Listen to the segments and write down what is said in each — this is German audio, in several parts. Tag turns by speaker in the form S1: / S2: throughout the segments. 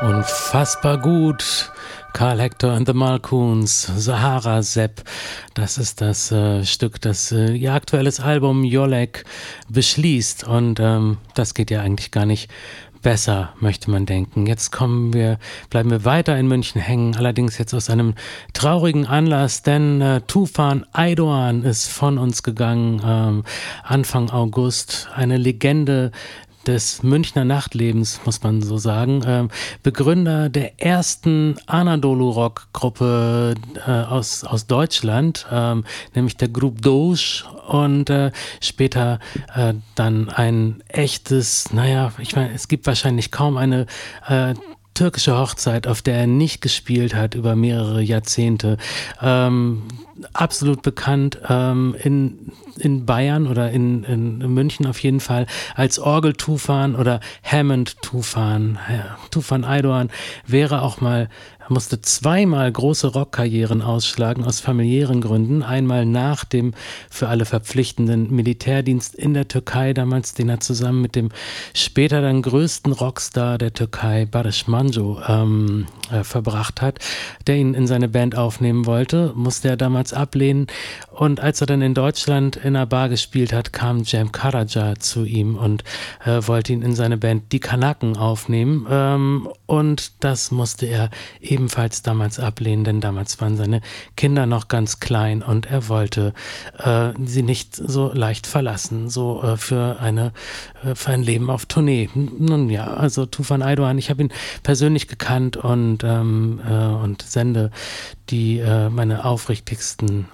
S1: Unfassbar gut. Karl Hector and the Malkoons, Sahara Sepp. Das ist das Stück, das ihr aktuelles Album Yolek beschließt. Und das geht ja eigentlich gar nicht besser, möchte man denken. Jetzt bleiben wir weiter in München hängen, allerdings jetzt aus einem traurigen Anlass, denn Tufan Aydoğan ist von uns gegangen, Anfang August. Eine Legende des Münchner Nachtlebens, muss man so sagen. Begründer der ersten Anadolu-Rock-Gruppe aus Deutschland, nämlich der Grup Doğuş, und später dann ein echtes, ich meine, es gibt wahrscheinlich kaum eine türkische Hochzeit, auf der er nicht gespielt hat über mehrere Jahrzehnte. Absolut bekannt in Bayern oder in München auf jeden Fall als Orgel-Tufan oder Hammond-Tufan. Tufan Aydoğan musste zweimal große Rockkarrieren ausschlagen aus familiären Gründen. Einmal nach dem für alle verpflichtenden Militärdienst in der Türkei damals, den er zusammen mit dem später dann größten Rockstar der Türkei, Barış Manço, verbracht hat, der ihn in seine Band aufnehmen wollte, musste er damals ablehnen. Und als er dann in Deutschland in einer Bar gespielt hat, kam Cem Karaca zu ihm und wollte ihn in seine Band Die Kanaken aufnehmen. Und das musste er ebenfalls damals ablehnen, denn damals waren seine Kinder noch ganz klein und er wollte sie nicht so leicht verlassen, für ein Leben auf Tournee. Nun ja, also Tufan Aydoğan, ich habe ihn persönlich gekannt und sende meine aufrichtigsten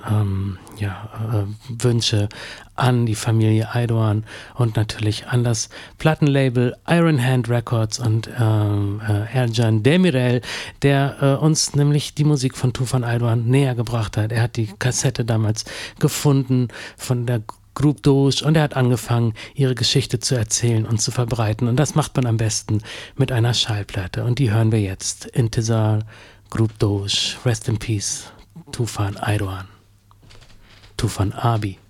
S1: Wünsche an die Familie Aydoğan und natürlich an das Plattenlabel Iron Hand Records und Ercan Demirel, der uns nämlich die Musik von Tufan Aydoğan näher gebracht hat. Er hat die Kassette damals gefunden von der Grup Doğuş und er hat angefangen, ihre Geschichte zu erzählen und zu verbreiten. Und das macht man am besten mit einer Schallplatte. Und die hören wir jetzt. Intizar, Grup Doğuş, Rest in Peace, Tufan Aydoğan, Tufan Abi.